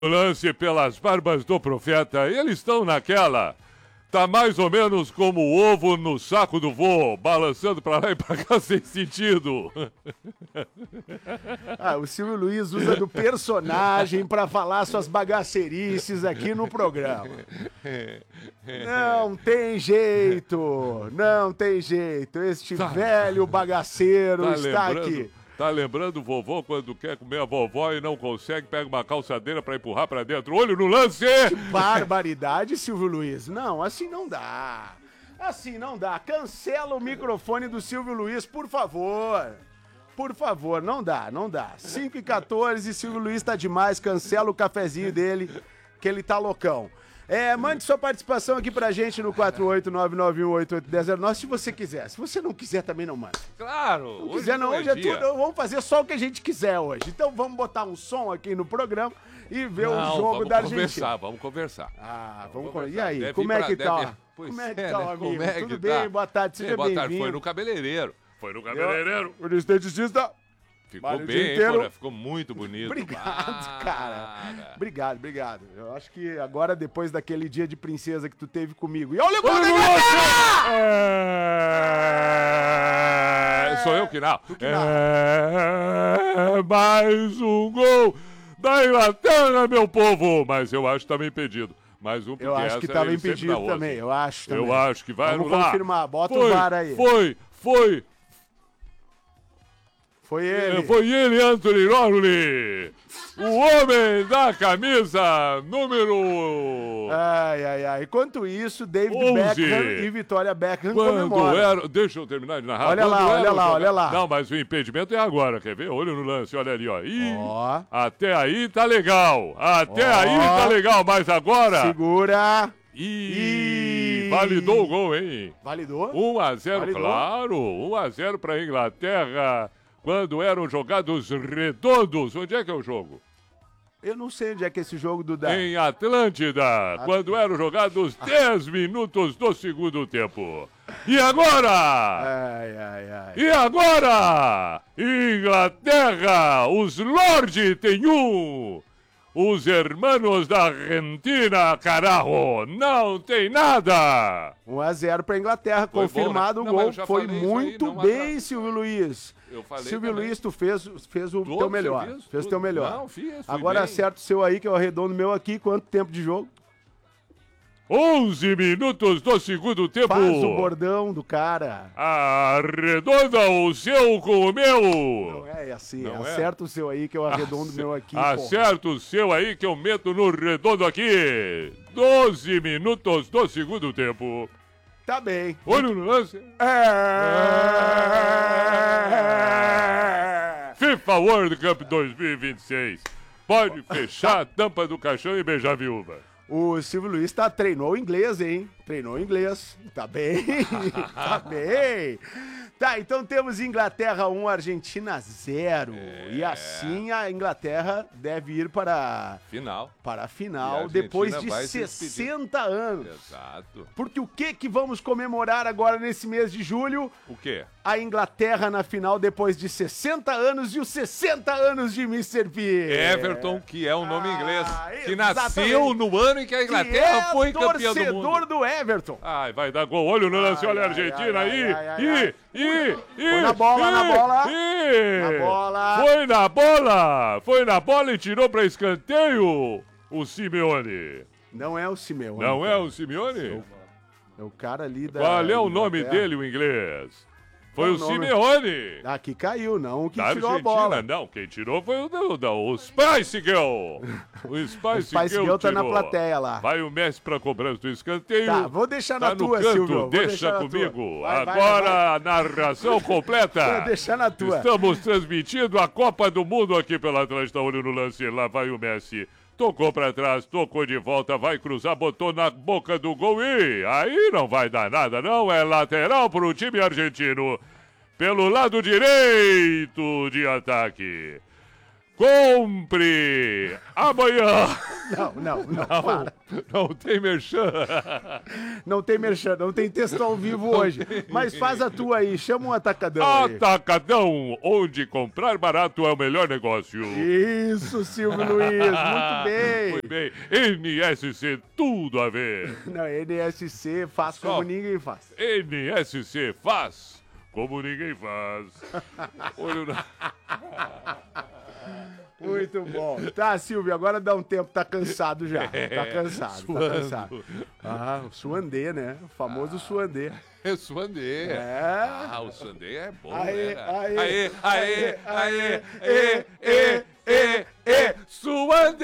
lance pelas barbas do profeta, eles estão naquela. Tá mais ou menos como o ovo no saco do vô, balançando pra lá e pra cá sem sentido. O Silvio Luiz usa do personagem pra falar suas bagacerices aqui no programa. Não tem jeito, não tem jeito. Este velho bagaceiro está aqui. Tá lembrando o vovô quando quer comer a vovó e não consegue, pega uma calçadeira pra empurrar pra dentro. Olho no lance! Que barbaridade, Silvio Luiz. Não, assim não dá. Assim não dá. Cancela o microfone do Silvio Luiz, por favor. Por favor, não dá, não dá. 5h14, Silvio Luiz tá demais. Cancela o cafezinho dele, que ele tá loucão. Mande sua participação aqui pra gente no 48991881009 se você quiser. Se você não quiser, também não manda. Claro! Não quiser, não. Hoje é tudo. Vamos fazer só o que a gente quiser hoje. Então vamos botar um som aqui no programa e ver o jogo da Argentina. Vamos conversar. Vamos conversar. E aí, como é que tá? Como é que tá, amigo? Tudo bem? Boa tarde, seja bem-vindo. Foi no cabeleireiro. O esteticista. Ficou bem, hein, Porã? Ficou muito bonito. Obrigado, cara. Obrigado. Eu acho que agora, depois daquele dia de princesa que tu teve comigo. E olha o gol da Sou eu que não. Mais um gol da Inglaterra, meu povo. Mas eu acho que tá meio impedido. Mais um, porque eu acho que tava impedido também. Eu acho também. Eu acho que vai anular. Vamos confirmar. Bota o VAR aí. Foi ele, Anthony Rodley, o homem da camisa número... Ai. Enquanto isso, David Beckham e Victoria Beckham comemoram. Deixa eu terminar de narrar. Olha lá. Não, mas o impedimento é agora, quer ver? Olha no lance, olha ali, ó. Até aí tá legal. Mas agora... Segura... validou o gol, hein? Validou? 1-0, claro. 1-0 pra Inglaterra. Quando eram jogados redondos. Onde é que é o jogo? Eu não sei onde é que é esse jogo, Duda. Em Atlântida, quando eram jogados 10 minutos do segundo tempo. E agora? E agora? Inglaterra, os Lorde tem um. Os hermanos da Argentina, carajo, não tem nada. 1-0 para Inglaterra, foi confirmado bom, né? O gol. Foi muito bem, Silvio Luiz. Silvio Luiz, tu fez o teu melhor. Fez o teu melhor. Não, agora acerta o seu aí, que eu arredondo o meu aqui. Quanto tempo de jogo? 11 minutos do segundo tempo. Faz o bordão do cara. Arredonda o seu com o meu. Não é assim. Acerta o seu aí que eu arredondo o meu aqui. Acerta o seu aí que eu meto no redondo aqui. 12 minutos do segundo tempo. Tá bem. Olha no lance. FIFA World Cup 2026. Pode fechar a tampa do caixão e beijar a viúva. O Silvio Luiz treinou inglês, hein? Treinou inglês. Tá bem. Tá bem. Tá, então temos Inglaterra 1, Argentina 0. E assim a Inglaterra deve ir para a final depois de 60 anos. Exato. Porque o que vamos comemorar agora nesse mês de julho? O quê? A Inglaterra na final depois de 60 anos e os 60 anos de Mr. P. Everton, que é um nome inglês, que nasceu no ano em que a Inglaterra foi campeã do mundo. Torcedor do Everton. Ai, vai dar gol. Olha no lance, olha a Argentina aí. Foi na bola. Foi na bola e tirou pra escanteio o Simeone. Não é o Simeone. Não é o Simeone? É o cara ali da... Qual é o nome dele, o inglês? Foi o Simeone. Que caiu, não o que da tirou Argentina, a bola. Não, quem tirou foi o Spice Girl. O Spice Girl tá na plateia lá. Vai o Messi pra cobrança do escanteio. Tá, vou deixar na tua, canto, Silvio. Deixa comigo. Agora a narração completa. Vou deixar na tua. Estamos transmitindo a Copa do Mundo aqui pela Atlântida. Olho no lance, lá vai o Messi. Tocou pra trás, tocou de volta, vai cruzar, botou na boca do gol e aí não vai dar nada não, é lateral pro time argentino. Pelo lado direito de ataque. Compre amanhã Não, para. Não tem merchan. Não tem merchan, não tem texto ao vivo hoje. Mas faz a tua aí, chama um atacadão aí. Atacadão, onde comprar barato é o melhor negócio. Isso, Silvio Luiz, muito bem. Muito bem. NSC, tudo a ver. Não, NSC faz Só. como ninguém faz. NSC faz como ninguém faz. Olho na... Muito bom. Tá, Silvio, agora dá um tempo, tá cansado já. Tá cansado, tá cansado. Ah, o Suandê, né? O famoso Suandê. É Suandê. É. Ah, o Suandê é bom, Aê, né? Suandê!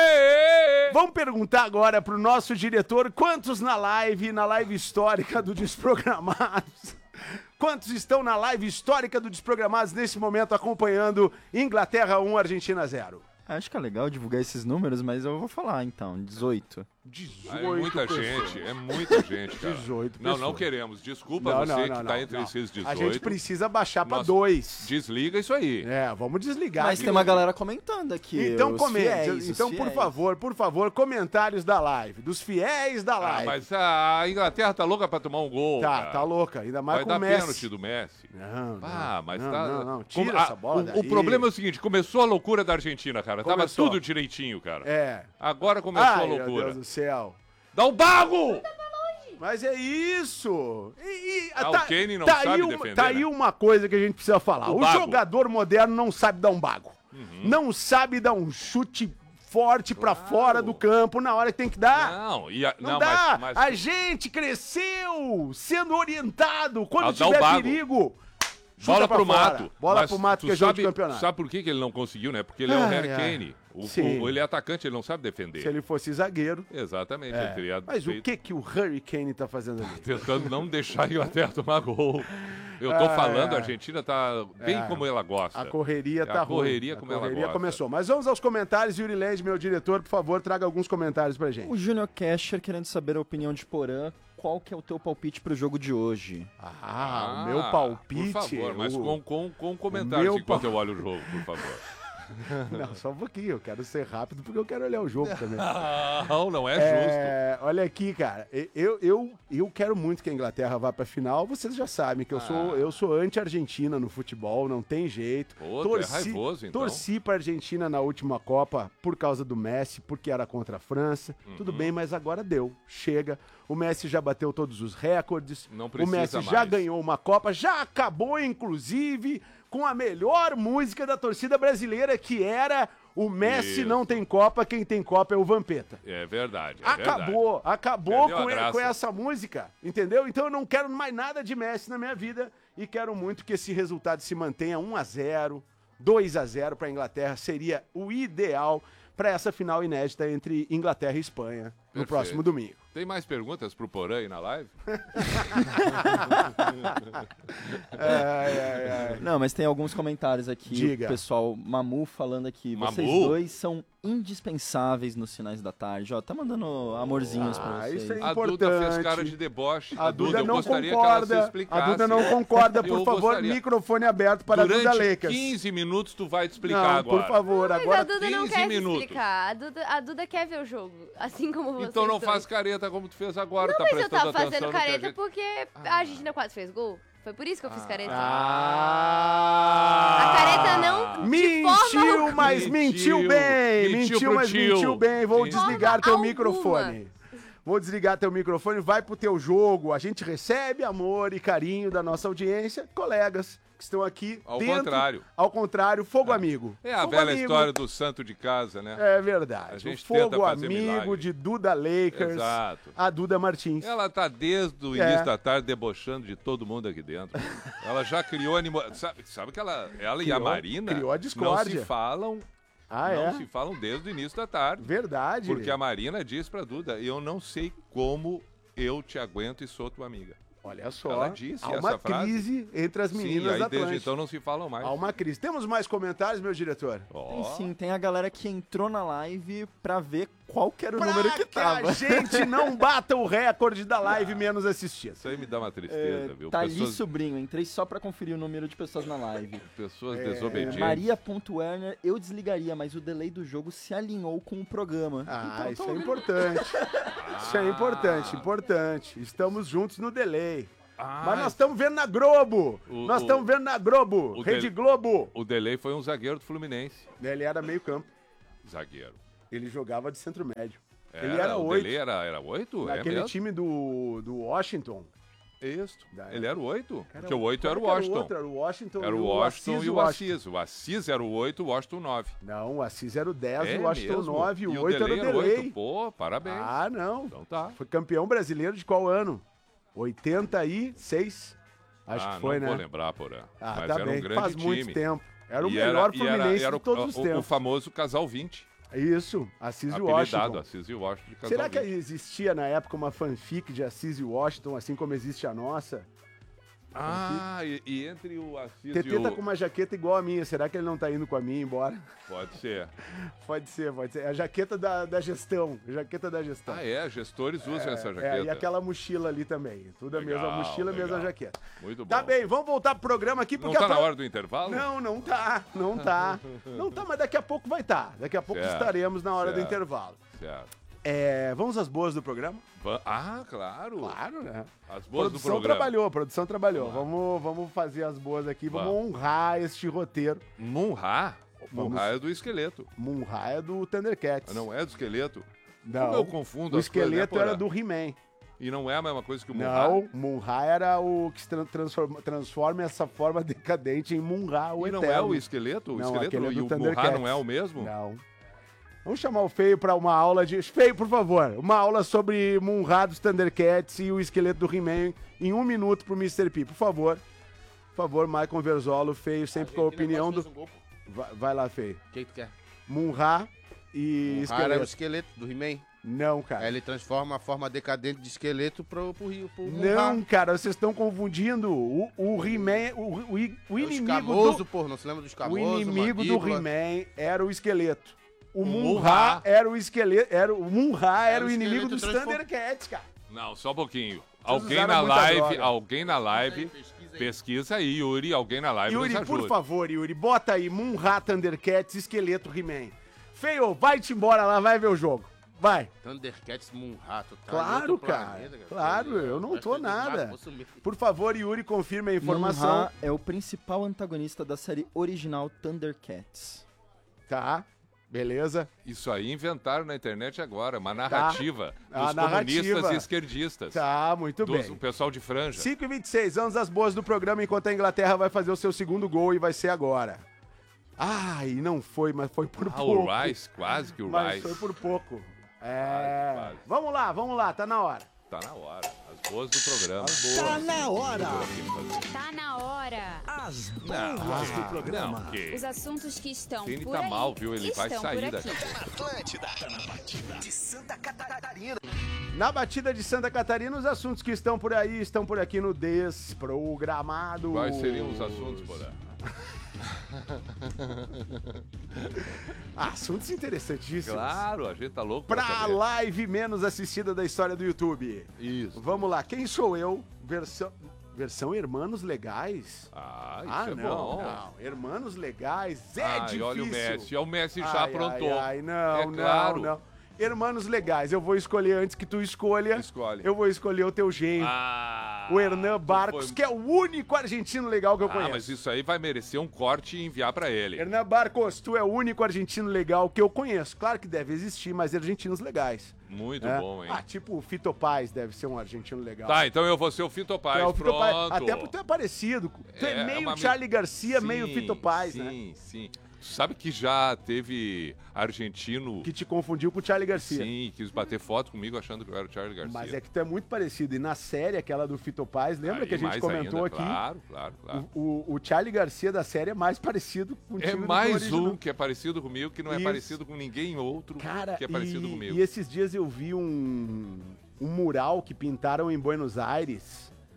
Vamos perguntar agora pro nosso diretor quantos na live histórica do Desprogramados. Quantos estão na live histórica do Desprogramados nesse momento acompanhando Inglaterra 1, Argentina 0? Acho que é legal divulgar esses números, mas eu vou falar então, 18. 18 É muita pessoas. gente, é muita gente, cara. 18 Não, não pessoas. queremos. Desculpa você que tá entre não. esses 18. A gente precisa baixar pra Nós- 2. Desliga isso aí. É, vamos desligar. Mas aqui. tem uma galera comentando aqui. Então os comente. fiéis, os Então, fiéis. por favor, comentários da live. Dos fiéis da Ah, live. mas a Inglaterra tá louca pra tomar um gol, cara. Tá louca. Ainda mais Vai com dar o Messi. pênalti do Messi. Não, Ah, mas não, tá... não. Tira Como- essa bola o daí. problema é o seguinte, começou a loucura da Argentina, cara. Tava Começou. tudo direitinho, cara. É. Agora começou a Ai, meu loucura. Deus do céu. Dá um bago! Mas é isso! O Kane não sabe defender, Tá aí né? uma coisa que a gente precisa falar. O O bago. jogador moderno não sabe dar um bago. Não sabe dar um chute forte pra fora do campo na hora que tem que dar. Não, Não dá! mas A gente cresceu sendo orientado. Quando Dá o tiver bago. perigo, chuta bola pra pro fora. mato. Bola Mas pro mato, tu que é jogo sabe, de campeonato. Sabe por que ele não conseguiu, né? Porque ele é o Ai, Harry ai. Kane. Sim. Ele é atacante, ele não sabe defender. Se ele fosse zagueiro. Exatamente. É. Ele teria Mas o feito- que o Harry Kane tá fazendo ali? Tentando não deixar a Inglaterra tomar gol. Eu tô falando, a Argentina tá bem como ela gosta. A correria tá A ruim. correria como a ela correria gosta. começou. Mas vamos aos comentários. Yuri Land, meu diretor, por favor, traga alguns comentários pra gente. O Júnior Casher querendo saber a opinião de Porã. Qual que é o teu palpite pro jogo de hoje? O meu palpite... Por favor, mas o- com comentários meu enquanto eu olho o jogo, por favor. Não, só um pouquinho. Eu quero ser rápido porque eu quero olhar o jogo também. Não é justo. Olha aqui, cara. Eu quero muito que a Inglaterra vá pra final. Vocês já sabem que eu sou anti-Argentina no futebol, não tem jeito. Pô, tu é raivoso, então. Torci pra Argentina na última Copa por causa do Messi, porque era contra a França. Tudo Uhum. bem, mas agora deu. Chega. O Messi já bateu todos os recordes. Não O precisa Messi mais. já ganhou uma Copa, já acabou, inclusive, com a melhor música da torcida brasileira, que era o Messi Isso. não tem Copa, quem tem Copa é o Vampeta. É verdade. Acabou Perdeu a com graça. essa música, entendeu? Então eu não quero mais nada de Messi na minha vida e quero muito que esse resultado se mantenha 1-0, 2-0 para a Inglaterra, seria o ideal para essa final inédita entre Inglaterra e Espanha no Perfeito. próximo domingo. Tem mais perguntas pro Porã aí na live? Não, mas tem alguns comentários aqui. Diga. O pessoal Mamu falando aqui. Mamu? Vocês dois são indispensáveis nos finais da tarde. Ó, tá mandando amorzinhos pra vocês. isso é A Duda fez importante. cara de deboche. A Duda eu não gostaria que ela se concorda. explicasse. A Duda não concorda. Por Eu favor, gostaria. microfone aberto para a Duda Durante Lakers. 15 minutos tu vai te explicar Não, agora. por favor, Mas agora a Duda não 15 quer minutos. se explicar. A Duda quer ver o jogo, assim como você. Então não faz careta como tu fez agora, Não, tá mas eu prestando tava atenção fazendo no que a careta gente... porque a Argentina quase fez gol. Foi por isso que eu fiz careta. Ah! A careta não de forma Mentiu, mas mentiu bem. Mentiu Mentiu, pro mas tio. mentiu bem. Vou Mentiu. desligar teu Forma microfone. Vou desligar teu microfone, vai pro teu jogo. A gente recebe amor e carinho da nossa audiência, colegas que estão aqui Ao dentro. contrário. Ao contrário, fogo amigo. É a Fogo velha amigo. história do santo de casa, né? É verdade. A gente O fogo tenta fazer amigo milagre. de Duda Lakers, Exato. a Duda Martins. Ela tá desde o É. início da tarde debochando de todo mundo aqui dentro. Ela já criou sabe que ela e a Criou- Marina criou a discórdia. não se falam, Ah, não é? se falam desde o início da tarde. Verdade. Porque a Marina diz pra Duda, eu não sei como eu te aguento e sou tua amiga. Olha só, Ela disse há uma essa frase. crise entre as meninas aí da desde Atlântida. então não se falam mais. Há uma crise. Temos mais comentários, meu diretor? Tem sim, tem a galera que entrou na live pra ver qual que era o número que Que tava. a gente não bata o recorde da live menos assistida. Isso aí me dá uma tristeza, viu? Tá ali, Pessoas, sobrinho, entrei só pra conferir o número de pessoas na live. pessoas desobedientes. Maria.werner, eu desligaria, mas o delay do jogo se alinhou com o programa. Ah, Então, isso tô é ouvindo. importante. Isso é importante. Estamos juntos no delay. Ah, Mas nós estamos vendo na Globo. Nós estamos vendo na Globo. Rede Globo. O delay foi um zagueiro do Fluminense. Ele era meio campo. Zagueiro. Ele jogava de centro médio. Ele era o 8. delay era 8? É Naquele mesmo? time do Washington. Isso. Da- Ele era o 8? Era Porque o 8 era o qual que Washington. outro? Era o Washington Era o Washington e o Assis. O Assis era o 8, o Washington 9. Não, o Assis era o 10, É o Washington mesmo? 9 e o 8 era o delay delay. Pô, parabéns. Ah, não. Então tá. Foi campeão brasileiro de qual ano? 86? Acho que foi, não né? vou lembrar, Porã. Ah, Mas tá era bem. um grande Faz time. muito tempo. Era o E melhor e Fluminense era de todos os o tempos. famoso Casal 20. Isso, Assis e Apelidado Washington. Assis e Washington de Casal Será que 20. existia na época uma fanfic de Assis e Washington, assim como existe a nossa? Ah, e entre o Assis TT e o... tá com uma jaqueta igual a minha. Será que ele não tá indo com a minha embora? Pode ser. Pode ser. É a jaqueta da gestão. Jaqueta da gestão. Ah, é? Gestores usam essa jaqueta. É, e aquela mochila ali também. Tudo a mesma Legal, mochila, a mesma legal. jaqueta. Muito bom. Tá bem, vamos voltar pro programa aqui. Não Porque tá a na pro- hora do intervalo? Não tá. Não tá, mas daqui a pouco vai estar. Daqui a pouco Certo, estaremos na hora do certo. intervalo. Certo. Vamos às boas do programa? Ah, claro. Claro, né? As boas do Produção programa. produção trabalhou. Vamos fazer as boas aqui, vamos honrar este roteiro. Munra? Vamos. Munra é do esqueleto. Munra é do Thundercats. Não é do esqueleto? Não. Como eu confundo O as coisas, né, esqueleto era Porã? do He-Man. E não é a mesma coisa que o Munra? Não, Munra era o que se transforma essa forma decadente em Munra, o E eterno. não é o esqueleto? O Não, esqueleto aquele é e do o Munra Thundercats. não é o mesmo? Não. Vamos chamar o Feio pra uma aula de... Feio, por favor. Uma aula sobre Munra dos Thundercats e o esqueleto do He-Man em 1 minuto pro Mr. P. Por favor. Por favor, Maicon Verzolo, Feio, sempre com a opinião do... Vai lá, Feio. O que tu quer? Munra e O Hara é o esqueleto. esqueleto do He-Man. Não, Aí cara. ele transforma a forma decadente de esqueleto pro Não, cara, vocês estão confundindo. O He-Man, o o inimigo escamoso, do... pô, não se lembra do O escamoso? inimigo do mandíbula? He-Man era o esqueleto. O Munra Munra. era o esqueleto, o Munra era o o inimigo esqueleto dos Thundercats, cara. Não, só um pouquinho. Vocês usaram muita droga. Alguém na live, pesquisa aí, Yuri, alguém na live nos Yuri, ajuda. por favor, Yuri, bota aí Munra, Thundercats, esqueleto, He-Man. Feio, vai-te embora lá, vai ver o jogo. Vai. Thundercats Munrato. Tá Claro, em outro cara. planeta, Claro, eu não Vai tô ser nada. desgraça, vou sumir. Por favor, Yuri, confirme a informação. Munra é o principal antagonista da série original Thundercats. Tá, beleza. Isso aí inventaram na internet agora, uma narrativa A dos narrativa. comunistas e esquerdistas. Tá, muito O bem. pessoal de franja. 5h26, vamos às boas do programa, enquanto a Inglaterra vai fazer o seu segundo gol e vai ser agora. Ai, não foi, mas foi por Ah, pouco. o Rice, quase que o Mas Rice. foi por pouco. Quase. Vamos lá, tá na hora. Tá na hora. As boas do programa. Tá na hora. Tá na hora. As Não, boas do programa. não, que... Os assuntos que estão Ele por tá aí mal, viu? Ele vai estão sair por daqui aqui. a pouco. Atlântida. Tá na batida de Santa Catarina. Na batida de Santa Catarina, os assuntos que estão por aí estão por aqui no Desprogramado. Quais seriam os assuntos, Porã? Assuntos interessantíssimos. Claro, a gente tá louco Pra saber. live menos assistida da história do YouTube. Isso. Vamos lá, quem sou eu? Versão Hermanos Legais? Ah, isso é não, bom. não. Hermanos Legais é Ai, difícil. olha o Messi. O Messi já aprontou. Ai, não, É não, claro. não. Hermanos Legais, eu vou escolher antes que tu escolha. Escolhe. Eu vou escolher o teu genro. O Hernan Barcos, que é o único argentino legal que eu conheço. mas isso aí vai merecer um corte e enviar pra ele. Hernan Barcos, tu é o único argentino legal que eu conheço. Claro que deve existir, mas argentinos legais. Muito É. bom, hein? Tipo o Fito Paz deve ser um argentino legal. Tá, então eu vou ser o Fito Paz, É o Fito Paz. pronto. Até porque tu é parecido. Tu é meio uma Charlie Garcia, Sim, meio Fito Paz, né? Sim, sim. Sabe que já teve argentino, Que te confundiu com o Charlie Garcia. sim, quis bater foto comigo achando que eu era o Charlie Garcia. Mas é que tu é muito parecido. E na série, aquela do Fito Paz, lembra Aí, que a gente mais comentou ainda, aqui? Claro, claro. O Charlie Garcia da série é mais parecido contigo É do que o mais original. um que é parecido comigo, que não é Isso. parecido com ninguém outro Cara, que é parecido comigo. e esses dias eu vi um mural que pintaram em Buenos Aires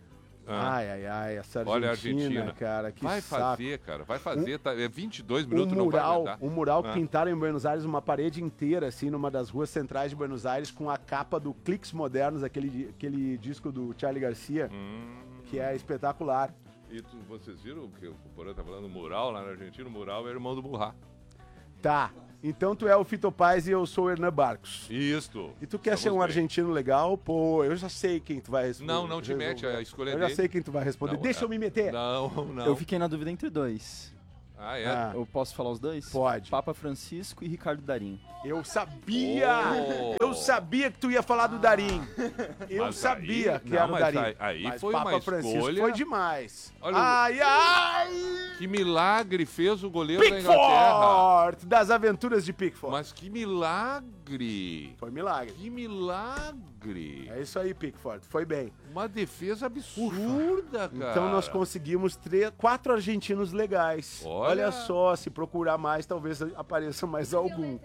Ai, essa Argentina, Olha a Argentina, cara, que vai saco. fazer, cara, vai fazer, é 22 minutos, não vai aguentar. Um mural que pintaram em Buenos Aires, uma parede inteira, assim, numa das ruas centrais de Buenos Aires, com a capa do Cliques Modernos, aquele disco do Charly Garcia, que é espetacular. E vocês viram que o Porã tá falando mural lá na Argentina? O mural é irmão do Murrá. Tá, então tu é o Fito Paz e eu sou o Hernan Barcos. Isto. E tu quer ser um argentino legal? Pô, eu já sei quem tu vai responder. Não te mete, a escolha Eu dele. já sei quem tu vai responder. Deixa eu me meter. Não. Eu fiquei na dúvida entre dois. É? Eu posso falar os dois? Pode. Papa Francisco e Ricardo Darín. Eu sabia! Oh. Eu sabia que tu ia falar do Darim. Eu Mas sabia aí- que não, era o mas Darim. aí Mas foi Papa uma Francisco escolha. foi demais. Olha, Ai! Que milagre fez o goleiro da Inglaterra. Pickford! Das aventuras de Pickford. Mas que milagre. Foi milagre. Que milagre. É isso aí, Pickford. Foi bem. Uma defesa absurda, cara. Então nós conseguimos 4 argentinos legais. Olha só, se procurar mais, talvez apareça mais algum.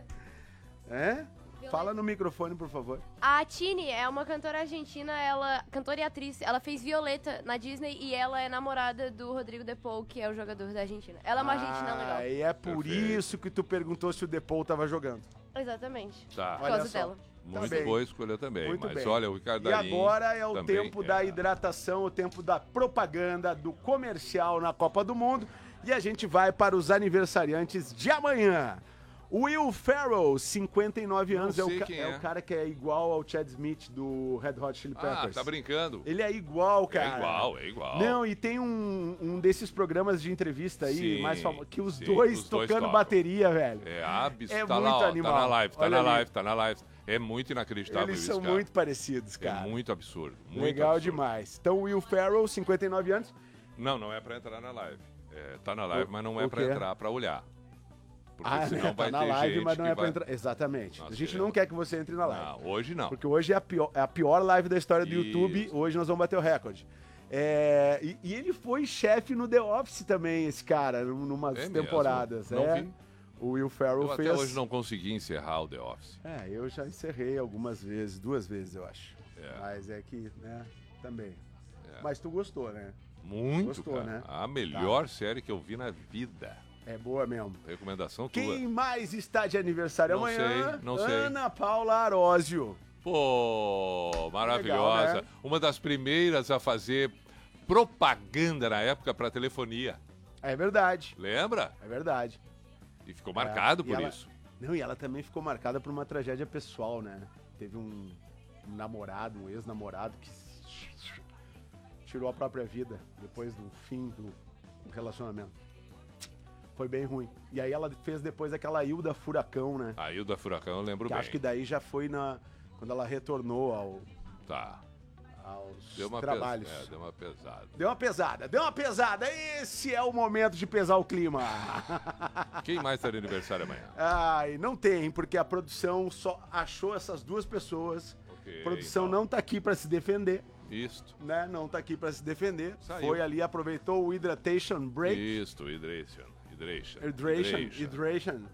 É? Fala no microfone, por favor. A Tini é uma cantora argentina, cantora e atriz. Ela fez Violeta na Disney e ela é namorada do Rodrigo De Paul, que é o jogador da Argentina. Ela é uma argentina legal. E é por isso que tu perguntou se o Depou tava jogando. Exatamente. Tá. Por Olha causa só. dela. Muito bem. boa escolha também. Muito mas bem. olha, o Ricardo E Darín agora é o também tempo da hidratação, o tempo da propaganda, do comercial na Copa do Mundo. E a gente vai para os aniversariantes de amanhã. Will Ferrell, 59 anos, sei quem é o cara que é igual ao Chad Smith do Red Hot Chili Peppers. tá brincando. Ele é igual, cara. É igual. Não, e tem um desses programas de entrevista aí, Sim, mais famoso, que os sim, dois os dois tocando tocam. bateria, velho. É absurdo. É Tá muito lá, ó, animal. Tá na live, Olha ali. tá na live. É muito inacreditável Eles isso, são cara. muito parecidos, cara. É muito absurdo. Muito Legal absurdo. demais. Então, Will Ferrell, 59 anos. Não é pra entrar na live. Tá na live, mas não é o pra quê? entrar, pra olhar. Porque senão tá vai na ter live, gente mas não que é pra vai... entrar. Exatamente. Nossa, a gente eu- não quer que você entre na live. Não, hoje não. Porque hoje é a pior live da história do Isso. YouTube. Hoje nós vamos bater o recorde. E ele foi chefe no The Office também, esse cara, numas É mesmo? temporadas. Não vi. O Will Ferrell Eu fez. até hoje não consegui encerrar o The Office. Eu já encerrei algumas vezes, 2 vezes, eu acho. É. Mas é que, né, também. É. Mas tu gostou, né? Muito, Gostou, cara. né? A melhor série que eu vi na vida. É boa mesmo. Recomendação Quem tua. mais está de aniversário Não amanhã? sei, não sei. Ana Paula Arósio. Pô, maravilhosa. Legal, né? Uma das primeiras a fazer propaganda na época pra telefonia. É verdade, Lembra? é verdade. E ficou marcado E por ela- isso. Não, e ela também ficou marcada por uma tragédia pessoal, né? Teve um namorado, um ex-namorado que tirou a própria vida depois do fim do relacionamento. Foi bem ruim. E aí ela fez depois aquela Hilda Furacão, né? A Hilda Furacão eu lembro Que bem. acho que daí já foi quando ela retornou Tá. aos Deu uma trabalhos. deu uma pesada. Deu uma pesada. Esse é o momento de pesar o clima. Quem mais tá de aniversário amanhã? Ai, não tem, porque a produção só achou essas 2 pessoas. Ok, A produção então. não tá aqui pra se defender, Isto. né? Não tá aqui pra se defender. Saiu. Foi ali, aproveitou o Hydratation Break. Isto, hydration. Hydration.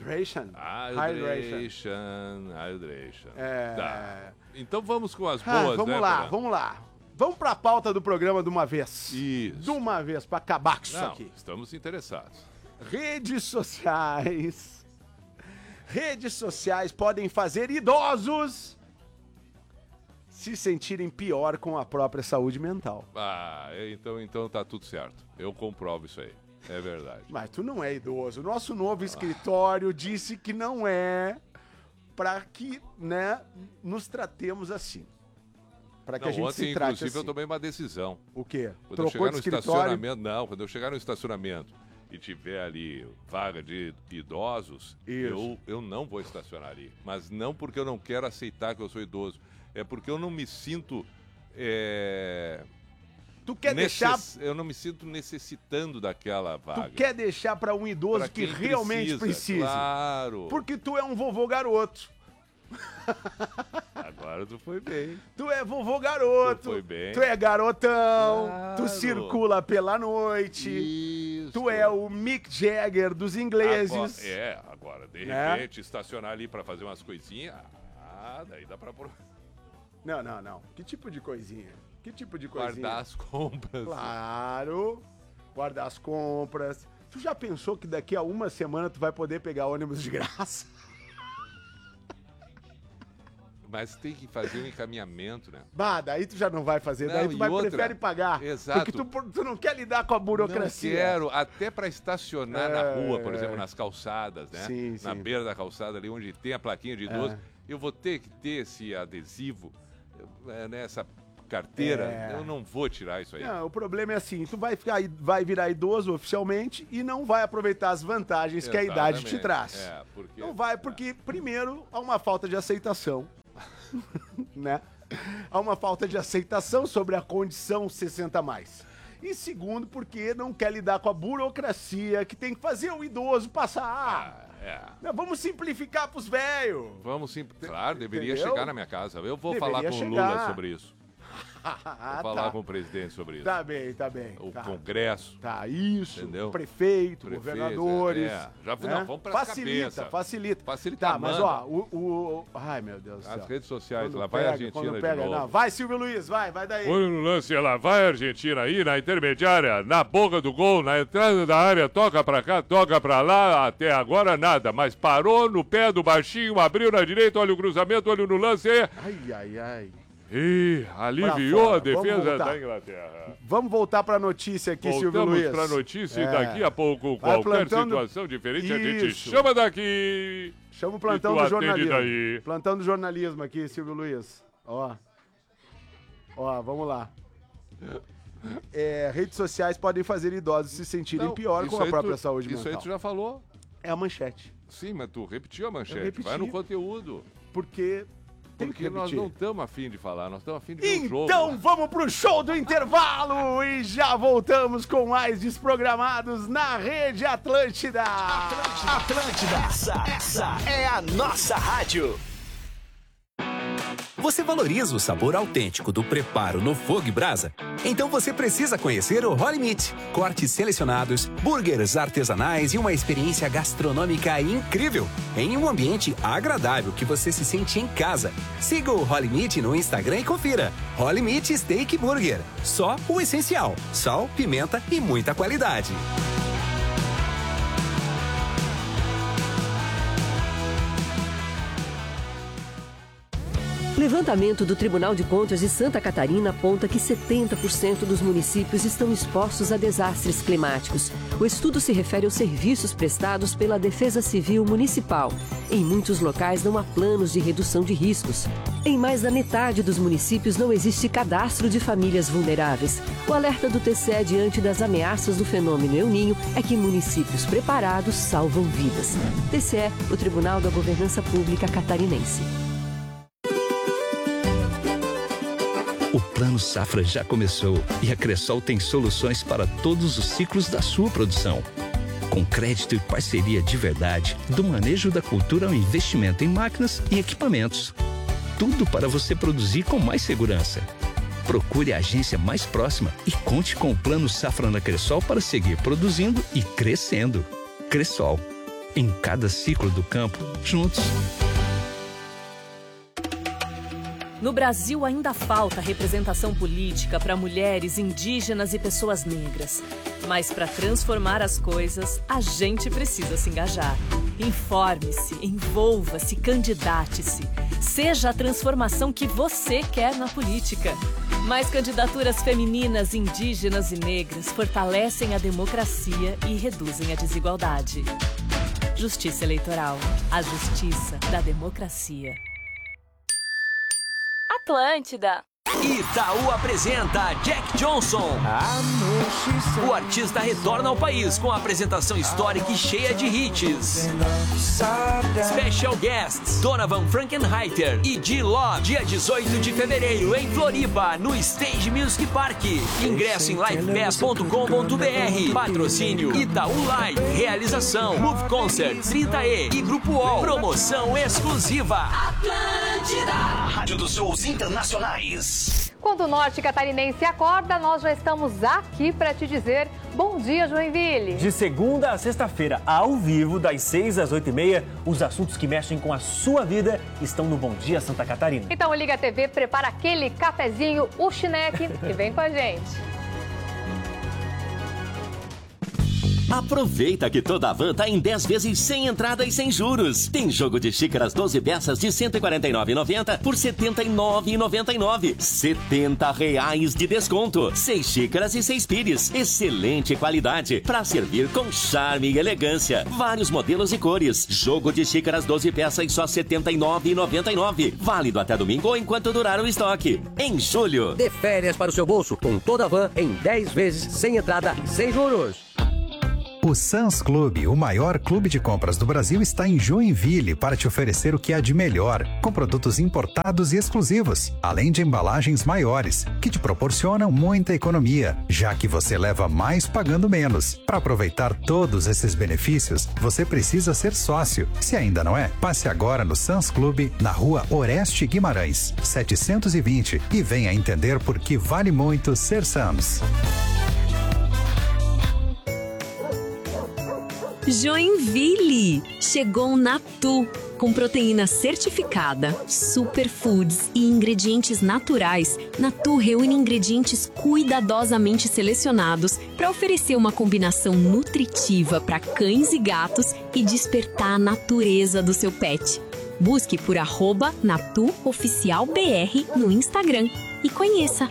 É. Tá. Então vamos com as Ah, boas, vamos né, lá, Fernando? vamos lá. Vamos pra pauta do programa de uma vez. Isso. De uma vez, pra acabar com isso Não, aqui. estamos interessados. Redes sociais. Redes sociais podem fazer idosos se sentirem pior com a própria saúde mental. Ah, então tá tudo certo. Eu comprovo isso aí. É verdade. Mas tu não é idoso. O nosso novo escritório disse que não é pra que, né, nos tratemos assim. Pra que Não, a gente ontem, se trate inclusive, assim. eu tomei uma decisão. O quê? Quando eu Trocou chegar de no escritório? estacionamento, não, quando eu chegar no estacionamento e tiver ali vaga de idosos, Isso. eu não vou estacionar ali. Mas não porque eu não quero aceitar que eu sou idoso, é porque eu não me sinto Tu quer deixar... eu não me sinto necessitando daquela vaga. Tu quer deixar pra um idoso Pra que quem realmente precisa. Claro. Porque tu é um vovô garoto. Agora tu foi bem. Tu é vovô garoto. Tu foi bem. Tu é garotão. Claro. Tu circula pela noite. Isso. Tu é o Mick Jagger dos ingleses. Agora, de Né? repente, estacionar ali pra fazer umas coisinhas, daí dá pra... Não. Que tipo de coisinha? Que tipo de coisinha? Guardar as compras. Claro, guardar as compras. Tu já pensou que daqui a uma semana tu vai poder pegar ônibus de graça? Mas tem que fazer um encaminhamento, né? Bah, daí tu já não vai fazer, Não, daí tu e vai outra? prefere pagar. Exato. Porque tu não quer lidar com a burocracia. Não quero, até para estacionar na rua, por É. exemplo, nas calçadas, né? Sim, Na sim. beira da calçada ali, onde tem a plaquinha de idoso, eu vou ter que ter esse adesivo, nessa carteira, É. eu não vou tirar isso aí. Não, o problema é assim, tu vai virar idoso oficialmente e não vai aproveitar as vantagens que a idade te Exatamente. traz. É, porque... Não vai, porque primeiro há uma falta de aceitação, né? Há uma falta de aceitação sobre a condição 60+. E segundo, porque não quer lidar com a burocracia que tem que fazer o idoso passar. Vamos simplificar pros velhos. Vamos sim, claro, deveria Entendeu? chegar na minha casa. Eu vou Deveria falar com o chegar. Lula sobre isso. Vou falar com o presidente sobre isso. Tá bem, tá bem. O tá. Congresso. Tá, isso. Entendeu? Prefeito, governadores. Já, né? não, vamos pra facilita, facilita. Facilita Tá, a mas manda. ó, ai meu Deus do céu. As redes sociais, Quando lá vai pega, a Argentina quando de pega, novo. não. Vai, Silvio Luiz, vai daí. Olha no lance, ela vai a Argentina aí, na intermediária, na boca do gol, na entrada da área, toca pra cá, toca pra lá, até agora nada, mas parou no pé do baixinho, abriu na direita, olha o cruzamento, olha no lance. Ai. E aliviou Pra fora, a defesa vamos voltar. da Inglaterra. Vamos voltar pra notícia aqui, Silvio Voltamos Luiz. pra notícia e É. daqui a pouco, Vai qualquer plantando- situação diferente, a gente Isso. chama daqui. Chama o plantão E tu do atende jornalismo. daí. Plantão do jornalismo aqui, Silvio Luiz. Ó, vamos lá. Redes sociais podem fazer idosos se sentirem Não, pior com isso a aí própria tu- saúde Isso mental. aí tu já falou. É a manchete. Sim, mas tu repetiu a Eu manchete. repeti. Vai no conteúdo. Porque tem que Porque nós repetir. não estamos afim de falar, nós estamos afim de ver um jogo. Então vamos pro show do intervalo e já voltamos com mais desprogramados na Rede Atlântida. Atlântida, essa é a nossa rádio. Você valoriza o sabor autêntico do preparo no fogo e brasa? Então você precisa conhecer o Holy Meat. Cortes selecionados, burgers artesanais e uma experiência gastronômica incrível. Em um ambiente agradável que você se sente em casa. Siga o Holy Meat no Instagram e confira. Holy Meat Steak Burger. Só o essencial. Sal, pimenta e muita qualidade. Levantamento do Tribunal de Contas de Santa Catarina aponta que 70% dos municípios estão expostos a desastres climáticos. O estudo se refere aos serviços prestados pela Defesa Civil Municipal. Em muitos locais não há planos de redução de riscos. Em mais da metade dos municípios não existe cadastro de famílias vulneráveis. O alerta do TCE diante das ameaças do fenômeno El Niño é que municípios preparados salvam vidas. TCE, o Tribunal da Governança Pública Catarinense. O Plano Safra já começou e a Cressol tem soluções para todos os ciclos da sua produção. Com crédito e parceria de verdade, do manejo da cultura ao investimento em máquinas e equipamentos. Tudo para você produzir com mais segurança. Procure a agência mais próxima e conte com o Plano Safra na Cressol para seguir produzindo e crescendo. Cressol. Em cada ciclo do campo, juntos. No Brasil ainda falta representação política para mulheres, indígenas e pessoas negras. Mas para transformar as coisas, a gente precisa se engajar. Informe-se, envolva-se, candidate-se. Seja a transformação que você quer na política. Mais candidaturas femininas, indígenas e negras fortalecem a democracia e reduzem a desigualdade. Justiça Eleitoral. A justiça da democracia. Atlântida. Itaú apresenta Jack Johnson. O artista retorna ao país com a apresentação histórica e cheia de hits. Special guests Donovan Frankenheiter e D-Love. Dia 18 de fevereiro em Floripa, no Stage Music Park. Ingresso em livepass.com.br. Patrocínio Itaú Live. Realização Move Concerts, 30E e Grupo UOL. Promoção exclusiva. Atlântida, a rádio dos shows internacionais. Quando o norte catarinense acorda, nós já estamos aqui para te dizer Bom dia, Joinville. De segunda a sexta-feira, ao vivo, das 6 às 8h30, os assuntos que mexem com a sua vida estão no Bom Dia Santa Catarina. Então o Liga TV prepara aquele cafezinho, o chineque, e vem com a gente. Aproveita que toda a van tá em 10 vezes sem entrada e sem juros. Tem jogo de xícaras 12 peças de R$ 149,90 por R$ 79,99. R$ 70 de desconto. 6 xícaras e 6 pires. Excelente qualidade para servir com charme e elegância. Vários modelos e cores. Jogo de xícaras 12 peças só R$ 79,99. Válido até domingo ou enquanto durar o estoque. Em julho. Dê férias para o seu bolso com toda a van em 10 vezes sem entrada e sem juros. O Sam's Club, o maior clube de compras do Brasil, está em Joinville para te oferecer o que há de melhor, com produtos importados e exclusivos, além de embalagens maiores, que te proporcionam muita economia, já que você leva mais pagando menos. Para aproveitar todos esses benefícios, você precisa ser sócio. Se ainda não é, passe agora no Sam's Club, na rua Oreste Guimarães, 720, e venha entender por que vale muito ser Sam's. Joinville! Chegou o Natu, com proteína certificada, superfoods e ingredientes naturais. Natu reúne ingredientes cuidadosamente selecionados para oferecer uma combinação nutritiva para cães e gatos e despertar a natureza do seu pet. Busque por @NatuOficialBR no Instagram e conheça.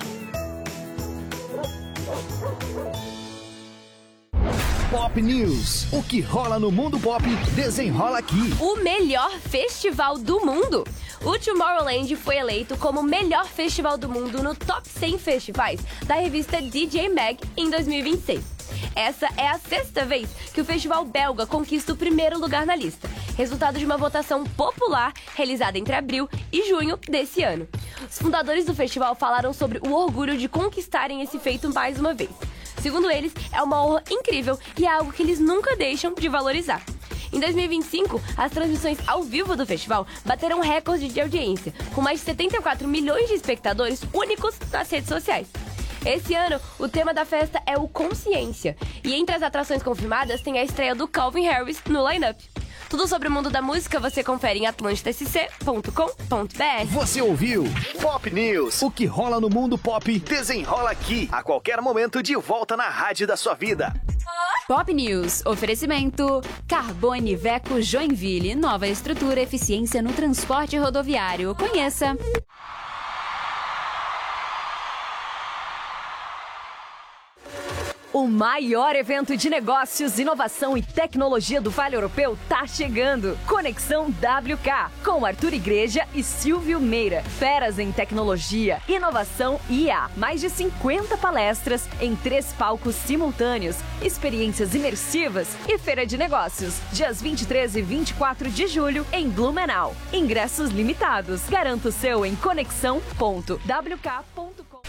Pop News. O que rola no mundo pop, desenrola aqui. O melhor festival do mundo. O Tomorrowland foi eleito como o melhor festival do mundo no Top 100 Festivais da revista DJ Mag em 2026. Essa é a 6ª vez que o festival belga conquista o primeiro lugar na lista, resultado de uma votação popular realizada entre abril e junho desse ano. Os fundadores do festival falaram sobre o orgulho de conquistarem esse feito mais uma vez. Segundo eles, é uma honra incrível e é algo que eles nunca deixam de valorizar. Em 2025, as transmissões ao vivo do festival bateram um recorde de audiência, com mais de 74 milhões de espectadores únicos nas redes sociais. Esse ano, o tema da festa é o Consciência, e entre as atrações confirmadas tem a estreia do Calvin Harris no line-up. Tudo sobre o mundo da música você confere em atlantidascc.com.br. Você ouviu Pop News. O que rola no mundo pop, desenrola aqui. A qualquer momento, de volta na rádio da sua vida. Pop News. Oferecimento Carbone Veco Joinville. Nova estrutura, eficiência no transporte rodoviário. Conheça. O maior evento de negócios, inovação e tecnologia do Vale Europeu tá chegando. Conexão WK, com Arthur Igreja e Silvio Meira. Feras em tecnologia, inovação e IA. Mais de 50 palestras em 3 palcos simultâneos, experiências imersivas e feira de negócios. Dias 23 e 24 de julho em Blumenau. Ingressos limitados. Garanta o seu em conexão.wk.com.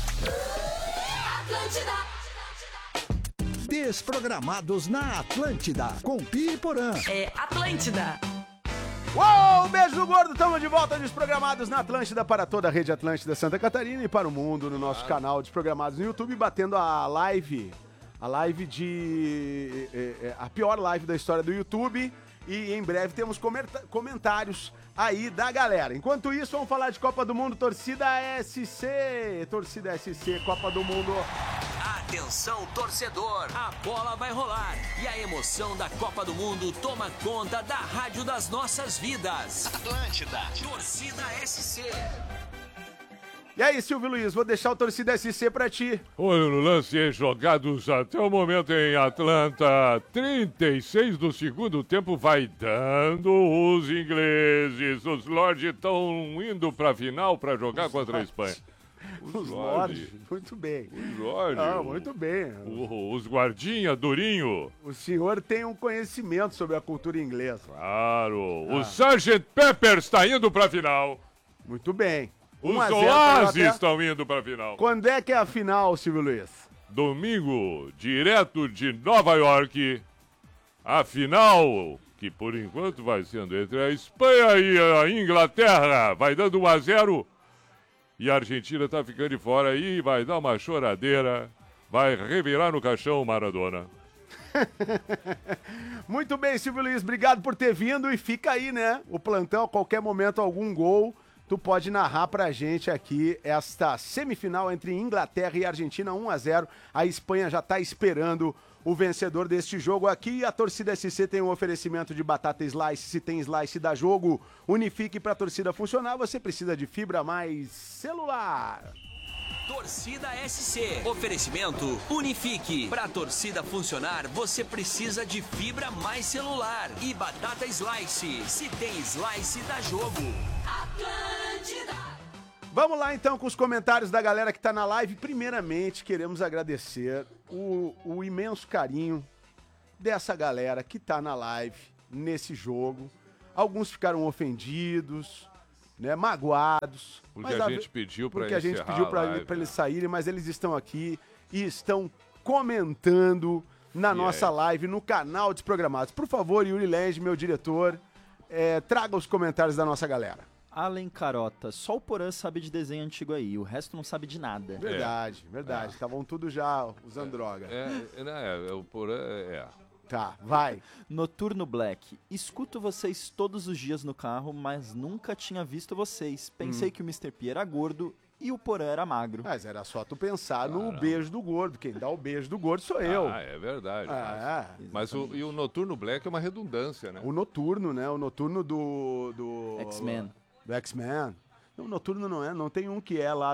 Desprogramados na Atlântida, com Pi e Porã. É Atlântida. Uou, beijo gordo, estamos de volta Desprogramados na Atlântida para toda a rede Atlântida Santa Catarina e para o mundo no nosso canal Desprogramados no YouTube, batendo a live de... a pior live da história do YouTube, e em breve temos comentários aí da galera. Enquanto isso, vamos falar de Copa do Mundo, Torcida SC, Copa do Mundo. Atenção, torcedor, a bola vai rolar e a emoção da Copa do Mundo toma conta da rádio das nossas vidas. Atlântida, Torcida SC. E aí, Silvio Luiz, vou deixar o Torcida SC pra ti. Olha, no lance jogados até o momento em Atlanta, 36 do segundo tempo vai dando os ingleses. Os Lords estão indo pra final pra jogar contra a Espanha. Os Lords, muito bem. Os Lords. Ah, muito bem. Os guardinha, durinho. O senhor tem um conhecimento sobre a cultura inglesa. Claro. O Sgt. Peppers está indo pra final. Muito bem. Os Oasis estão indo pra final. Quando é que é a final, Silvio Luiz? Domingo, direto de Nova York. A final, que por enquanto vai sendo entre a Espanha e a Inglaterra. Vai dando 1-0. E a Argentina tá ficando de fora aí, vai dar uma choradeira. vai revirar no caixão Maradona. Muito bem, Silvio Luiz, obrigado por ter vindo e fica aí, né? O plantão, a qualquer momento, algum gol, tu pode narrar pra gente aqui esta semifinal entre Inglaterra e Argentina, 1-0. A Espanha já tá esperando o vencedor deste jogo aqui. A torcida SC tem um oferecimento de batata slice. Se tem slice, dá jogo. Unifique pra torcida funcionar, você precisa de fibra mais celular. Torcida SC. Oferecimento Unifique. Pra torcida funcionar, você precisa de fibra mais celular e batata slice. Se tem slice, dá jogo. Atlântida. Vamos lá então com os comentários da galera que tá na live. Primeiramente, queremos agradecer o imenso carinho dessa galera que tá na live nesse jogo. Alguns ficaram ofendidos, né, magoados. Porque a gente pediu para eles saírem, mas eles estão aqui e estão comentando na nossa live, no canal Desprogramados. Por favor, Yuri Lange, meu diretor, traga os comentários da nossa galera. Allen Carota, só o Porã sabe de desenho antigo aí, o resto não sabe de nada. Verdade. Estavam tudo já usando droga. O Porã Tá, vai. Noturno Black. Escuto vocês todos os dias no carro, mas nunca tinha visto vocês. Pensei que o Mr. P era gordo e o Porã era magro. Mas era só tu pensar no beijo do gordo. Quem dá o beijo do gordo sou eu. É verdade. Mas o Noturno Black é uma redundância, né? O Noturno, né? O Noturno do X-Men. Do X-Men. O Noturno não tem um que é lá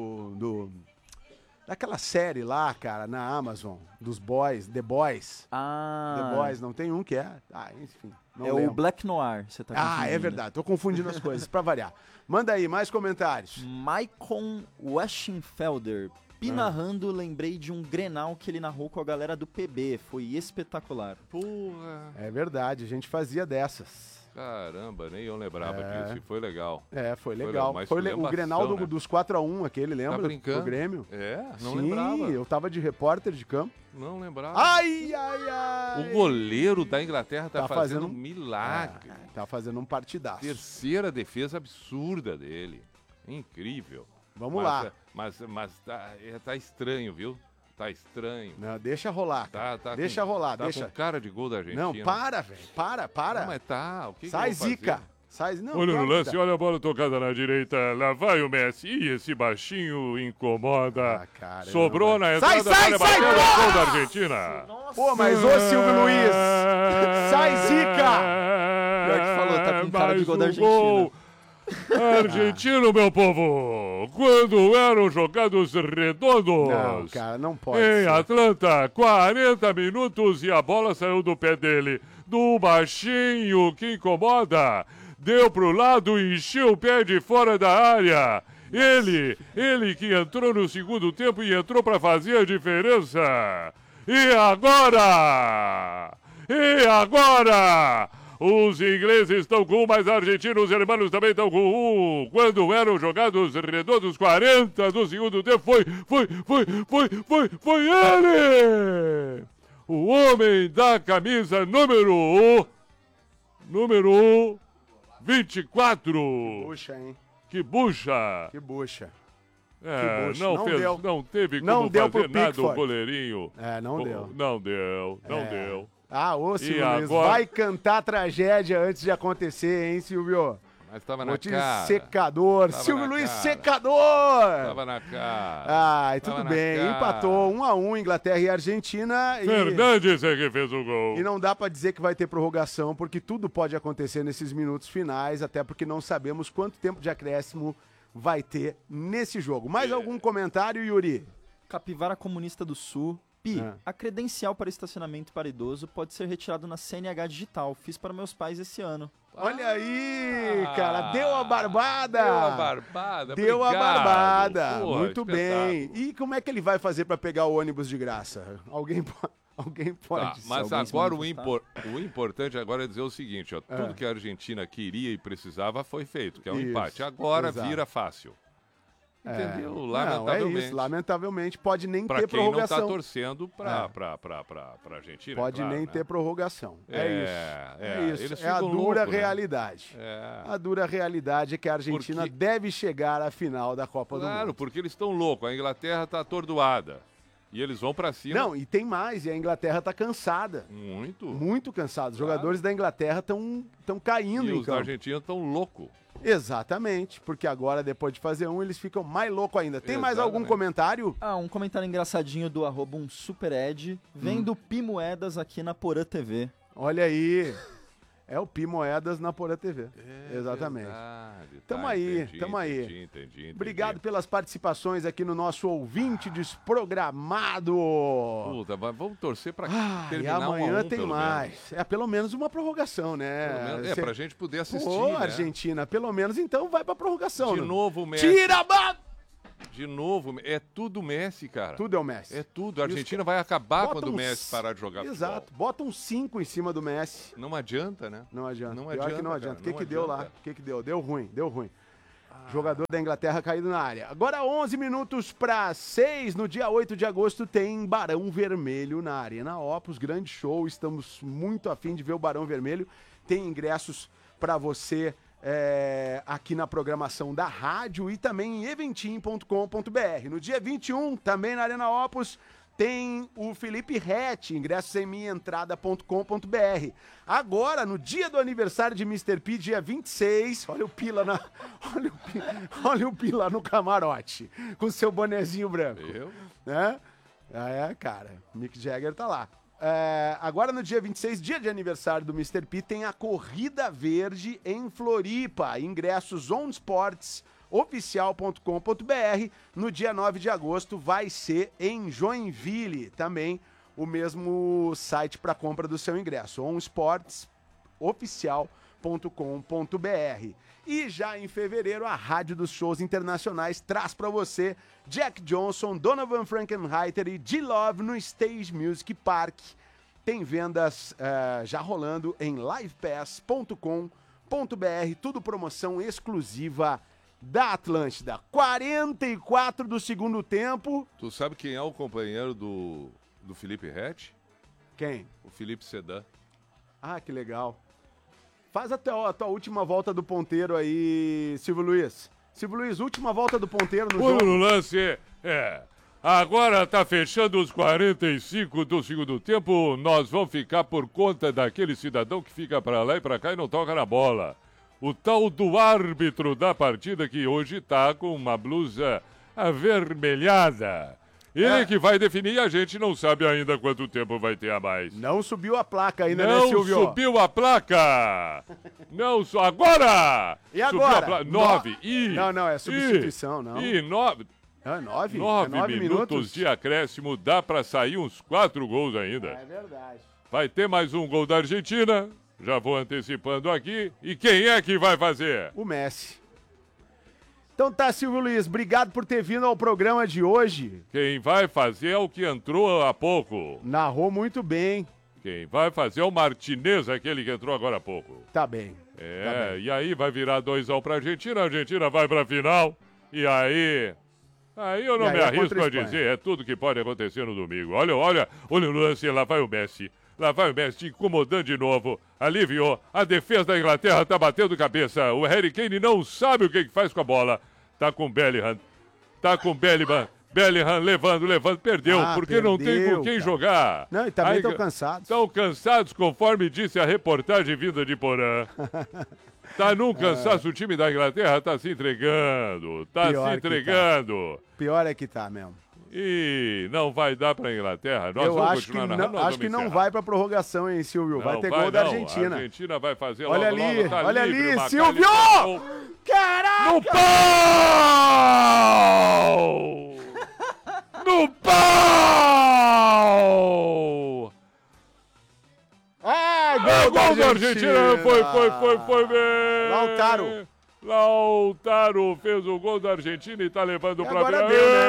daquela série lá, cara, na Amazon, dos Boys, The Boys. The Boys, não tem um que é? Enfim. Não lembro. O Black Noir, você tá confundindo. É verdade, tô confundindo as coisas, pra variar. Manda aí, mais comentários. Maicon Weschenfelder. Narrando, lembrei de um Grenal que ele narrou com a galera do PB, foi espetacular. Porra. É verdade, a gente fazia dessas. Caramba, nem eu lembrava disso. E foi legal. Foi legal. Foi o Grenal dos 4-1 aquele, lembra? Tá brincando? Do Grêmio. Não lembrava. Sim, eu tava de repórter de campo. Não lembrava. Ai! O goleiro da Inglaterra tá fazendo um milagre. Tá fazendo um partidaço. Terceira defesa absurda dele. Incrível. Vamos lá. Mas tá estranho, viu? Tá estranho. Não, deixa rolar. Deixa rolar. Tá com cara de gol da Argentina. Não, para, velho. Para. Não, mas tá. O que Sai, Zica. Olha no lance, olha a bola tocada na direita. Lá vai o Messi. Ih, esse baixinho incomoda. Caramba. Sobrou na entrada. Sai, gol da Argentina. Pô, mas ô Silvio Luiz. Sai, Zica. Pior que falou, tá com cara de gol da Argentina. Argentino, meu povo, quando eram jogados redondos. Não, cara, não pode em Atlanta, 40 minutos e a bola saiu do pé dele. Do baixinho que incomoda. Deu pro lado e encheu o pé de fora da área. Ele que entrou no segundo tempo e entrou pra fazer a diferença. E agora? Os ingleses estão com um, mas argentinos e alemães também estão com um. Quando eram jogados redondos, 40 do segundo tempo, foi ele! O homem da camisa número 24. Bucha, hein? Que bucha! Não teve como fazer nada o goleirinho. Não deu. Não deu. Silvio Luiz, vai cantar tragédia antes de acontecer, hein, Silvio? Mas tava na cara. Secador. Silvio Luiz, secador. Tava na cara. Tudo bem. Empatou 1-1 Inglaterra e Argentina. Fernandes é que fez o gol. E não dá pra dizer que vai ter prorrogação, porque tudo pode acontecer nesses minutos finais, até porque não sabemos quanto tempo de acréscimo vai ter nesse jogo. Mais algum comentário, Yuri? Capivara Comunista do Sul. A credencial para estacionamento para idoso pode ser retirado na CNH Digital. Fiz para meus pais esse ano. Olha aí, cara. Deu a barbada. Deu a barbada. Pô, muito bem. E como é que ele vai fazer para pegar o ônibus de graça? Alguém pode. Mas agora o importante agora é dizer o seguinte, ó, tudo que a Argentina queria e precisava foi feito, que é um empate. Agora vira fácil. Entendeu? Lamentavelmente. É isso. Lamentavelmente pode nem ter quem prorrogação. Não tá torcendo pra Argentina. Pode claro, nem né? ter prorrogação. É isso. É a dura loucos, realidade. Né? A dura realidade é que a Argentina deve chegar à final da Copa do Mundo. Claro, porque eles estão loucos. A Inglaterra tá atordoada. E eles vão pra cima. Não, e tem mais, e a Inglaterra tá cansada. Muito. Muito cansada. Os jogadores da Inglaterra estão caindo E em os campo. argentinos estão loucos. Exatamente, porque agora, depois de fazer eles ficam mais loucos ainda. Tem mais algum comentário? Um comentário engraçadinho do @supered. Vem do Pi Moedas aqui na Porã TV. Olha aí. É o Pi Moedas na Porã TV. Exatamente. Verdade, Tamo aí, tamo aí. Entendi. Obrigado pelas participações aqui no nosso ouvinte desprogramado. Puta, vamos torcer pra E terminar amanhã 1 a 1, tem pelo mais. menos. Pelo menos uma prorrogação, né? Pelo menos, pra gente poder assistir, Ô, né? Argentina, pelo menos então vai pra prorrogação. De né? novo o Messi. Tira a De novo, é tudo Messi, cara. Tudo é o Messi. É tudo. A Argentina vai acabar Bota quando o uns- Messi parar de jogar Exato. Bota um 5 em cima do Messi. futebol. Não adianta, né? Não adianta. Não Pior adianta, que não adianta. cara, O que não que deu lá? adianta. O que que deu? Deu ruim. Jogador da Inglaterra caído na área. Agora 11 minutos para 6, no dia 8 de agosto tem Barão Vermelho na Arena Opus, grande show, estamos muito afim de ver o Barão Vermelho. Tem ingressos para você aqui na programação da rádio e também em eventim.com.br. No dia 21, também na Arena Opus, tem o Felipe Rett, ingressos em minhaentrada.com.br. Agora, no dia do aniversário de Mr. P, dia 26, olha o Pila olha o Pila no camarote, com seu bonezinho branco. Eu? Né? Cara, Mick Jagger tá lá. Agora no dia 26, dia de aniversário do Mr. P, tem a Corrida Verde em Floripa. Ingressos onsportsoficial.com.br. No dia 9 de agosto vai ser em Joinville. Também o mesmo site para compra do seu ingresso, onsportsoficial.com.br. E já em fevereiro, a Rádio dos Shows Internacionais traz para você Jack Johnson, Donovan Frankenreiter e G-Love no Stage Music Park. Tem vendas já rolando em livepass.com.br, tudo promoção exclusiva da Atlântida. 44 do segundo tempo. Tu sabe quem é o companheiro do Felipe Rett? Quem? O Felipe Sedan. Ah, que legal. Faz até a tua última volta do ponteiro aí, Silvio Luiz. Silvio Luiz, última volta do ponteiro no Olho jogo. no lance, agora tá fechando os 45 do segundo tempo. Nós vamos ficar por conta daquele cidadão que fica pra lá e pra cá e não toca na bola. O tal do árbitro da partida que hoje tá com uma blusa avermelhada. Ele que vai definir e a gente não sabe ainda quanto tempo vai ter a mais. Não subiu a placa ainda, Não né, Silvio? subiu a placa! Não, agora! E agora? Subiu a placa. 9 e... Não, é substituição, não. E 9... É 9? 9 minutos de acréscimo, dá pra sair uns 4 gols ainda. É verdade. Vai ter mais um gol da Argentina, já vou antecipando aqui. E quem é que vai fazer? O Messi. Então tá, Silvio Luiz, obrigado por ter vindo ao programa de hoje. Quem vai fazer é o que entrou há pouco. Narrou muito bem. Quem vai fazer é o Martinez, aquele que entrou agora há pouco. Tá bem. Tá bem. E aí vai virar 2-1 pra Argentina, a Argentina vai pra final. E aí eu não me arrisco a dizer, é tudo que pode acontecer no domingo. Olha o lance, lá vai o Messi. Lá vai o Messi incomodando de novo. Aliviou. A defesa da Inglaterra tá batendo cabeça. O Harry Kane não sabe o que faz com a bola. Tá com o Bellingham. Bellingham levando. Perdeu. Porque não tem com quem jogar. Não, e também estão cansados. Estão cansados, conforme disse a reportagem vinda de Porã. Tá num cansaço, o time da Inglaterra tá se entregando. Pior é que tá mesmo. E não vai dar pra Inglaterra. Nós Eu vamos acho continuar que narrando, não, nós acho que vamos não encerrar. vai pra prorrogação, hein, Silvio? Vai Não ter gol da não. Argentina. A Argentina vai fazer Olha logo, ali, logo, tá olha livre, ali, o Silvio! McAllister. Caraca! No pau! No pau! Gol da Argentina! Foi bem! Lautaro fez o gol da Argentina e tá levando pra agora frente. deu, né?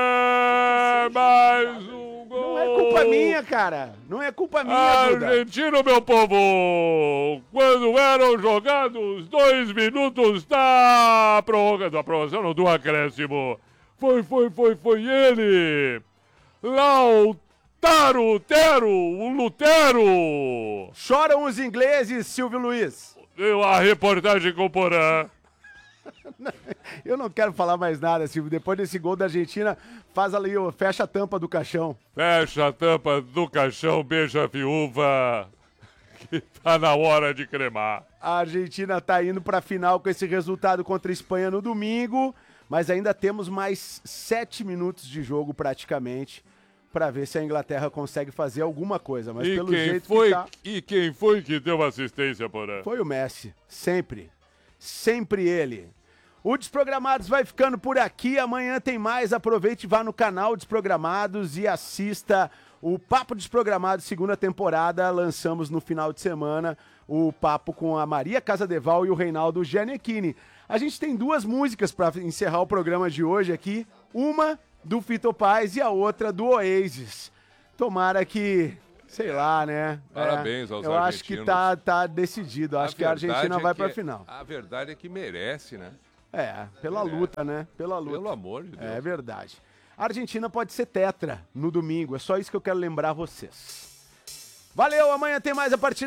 Mais um gol! Não é culpa minha, cara. Não é culpa minha, Duda. Argentina, meu povo! Quando eram jogados 2 minutos da prorrogação, não, do acréscimo. Foi ele! Lautaro Tero, o Lutero! Choram os ingleses, Silvio Luiz. Deu a reportagem com o Porã. Eu não quero falar mais nada, Silvio. Depois desse gol da Argentina, faz ali, fecha a tampa do caixão. Fecha a tampa do caixão, beija a viúva, que tá na hora de cremar. A Argentina tá indo pra final com esse resultado contra a Espanha no domingo, mas ainda temos mais 7 minutos de jogo praticamente pra ver se a Inglaterra consegue fazer alguma coisa. Mas pelo jeito que tá... E quem foi que deu assistência, Porã? Foi o Messi, sempre. Sempre ele. O Desprogramados vai ficando por aqui. Amanhã tem mais. Aproveite e vá no canal Desprogramados e assista o Papo Desprogramados, segunda temporada. Lançamos no final de semana o papo com a Maria Casadeval e o Reinaldo Gianecchini. A gente tem 2 músicas para encerrar o programa de hoje aqui. Uma do Fito Paz e a outra do Oasis. Tomara que... Sei lá, né? Parabéns aos argentinos. Eu acho que tá decidido. Acho que a Argentina vai pra final. A verdade é que merece, né? Pela luta, né? Pela luta. Pelo amor de Deus. É verdade. A Argentina pode ser tetra no domingo. É só isso que eu quero lembrar vocês. Valeu, amanhã tem mais a partir